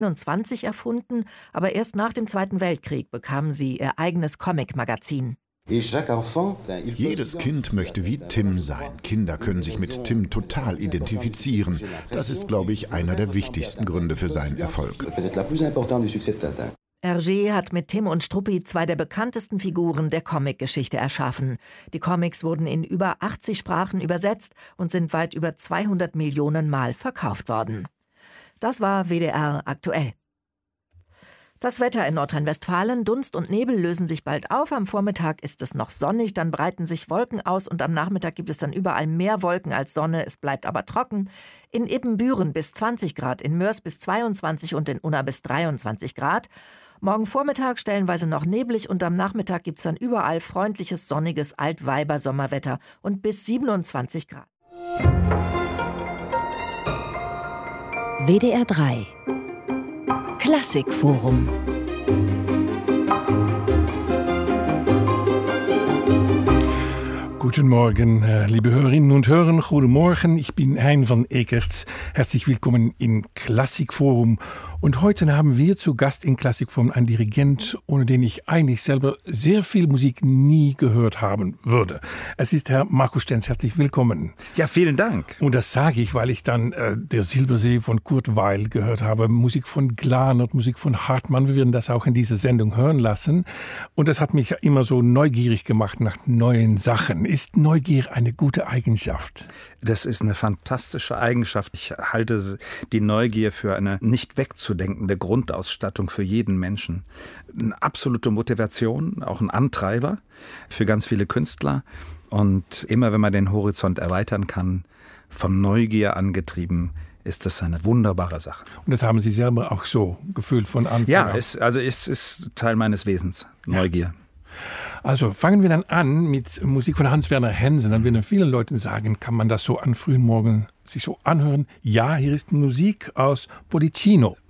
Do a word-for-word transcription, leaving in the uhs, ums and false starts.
neunzehnhunderteinundzwanzig erfunden, aber erst nach dem Zweiten Weltkrieg bekamen sie ihr eigenes Comic-Magazin. Jedes Kind möchte wie Tim sein. Kinder können sich mit Tim total identifizieren. Das ist, glaube ich, einer der wichtigsten Gründe für seinen Erfolg. Hergé hat mit Tim und Struppi zwei der bekanntesten Figuren der Comicgeschichte erschaffen. Die Comics wurden in über achtzig Sprachen übersetzt und sind weit über zweihundert Millionen Mal verkauft worden. Das war W D R aktuell. Das Wetter in Nordrhein-Westfalen: Dunst und Nebel lösen sich bald auf. Am Vormittag ist es noch sonnig, dann breiten sich Wolken aus und am Nachmittag gibt es dann überall mehr Wolken als Sonne. Es bleibt aber trocken. In Ibbenbüren bis zwanzig Grad, in Mörs bis zweiundzwanzig und in Unna bis dreiundzwanzig Grad. Morgen Vormittag stellenweise noch neblig und am Nachmittag gibt es dann überall freundliches, sonniges Altweiber-Sommerwetter und bis siebenundzwanzig Grad. W D R drei Klassikforum. Guten Morgen, liebe Hörerinnen und Hörer. Guten Morgen, ich bin Hein van Eekert. Herzlich willkommen in Klassikforum. Und heute haben wir zu Gast in Klassikforum einen Dirigent, ohne den ich eigentlich selber sehr viel Musik nie gehört haben würde. Es ist Herr Marco Stenz. Herzlich willkommen. Ja, vielen Dank. Und das sage ich, weil ich dann äh, der Silbersee von Kurt Weill gehört habe, Musik von Glanert, Musik von Hartmann. Wir werden das auch in dieser Sendung hören lassen. Und das hat mich immer so neugierig gemacht nach neuen Sachen. Ist Neugier eine gute Eigenschaft? Das ist eine fantastische Eigenschaft. Ich halte die Neugier für eine nicht wegzudenkende Grundausstattung für jeden Menschen. Eine absolute Motivation, auch ein Antreiber für ganz viele Künstler. Und immer wenn man den Horizont erweitern kann, von Neugier angetrieben, ist das eine wunderbare Sache. Und das haben Sie selber auch so gefühlt von Anfang ja, an? Ja, es, also es ist Teil meines Wesens, Neugier. Ja. Also fangen wir dann an mit Musik von Hans-Werner Hensen. Dann werden viele Leute sagen, kann man das so an frühen Morgen sich so anhören? Ja, hier ist Musik aus Pollicino.